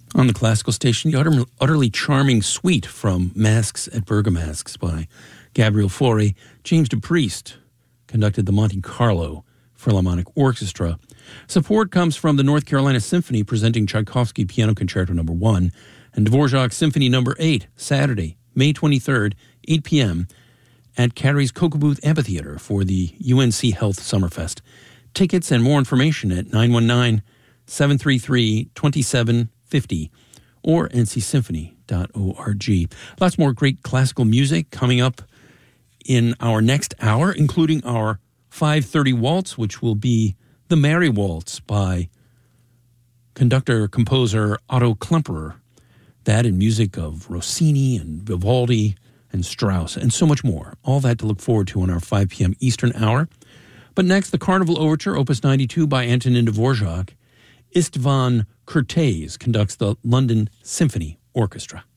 On the classical station, the utterly charming suite from Masks at Bergamasks by Gabriel Fauré. James DePriest conducted the Monte Carlo Philharmonic Orchestra. Support comes from the North Carolina Symphony presenting Tchaikovsky Piano Concerto No. 1 and Dvorak Symphony No. 8, Saturday, May 23rd, 8 p.m. at Carey's Cocoa Amphitheater for the UNC Health Summerfest. Tickets and more information at 919-733-2750 or ncsymphony.org. Lots more great classical music coming up in our next hour, including our 5:30 waltz, which will be the Merry Waltz by conductor-composer Otto Klemperer. That and music of Rossini and Vivaldi and Strauss and so much more. All that to look forward to on our 5 p.m. Eastern hour. But next, the Carnival Overture, Opus 92 by Antonin Dvorak. Istvan Kertész conducts the London Symphony Orchestra.